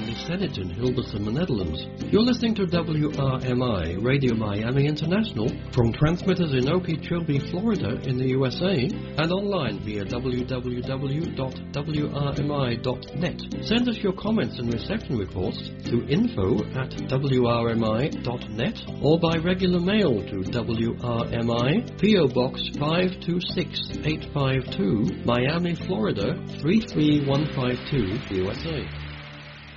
Andy Sennett in Hilversum, Netherlands. You're listening to WRMI, Radio Miami International, from transmitters in Okeechobee, Florida in the USA, and online via www.wrmi.net. Send us your comments and reception reports to info@wrmi.net or by regular mail to WRMI, P.O. Box 526852, Miami, Florida 33152, USA.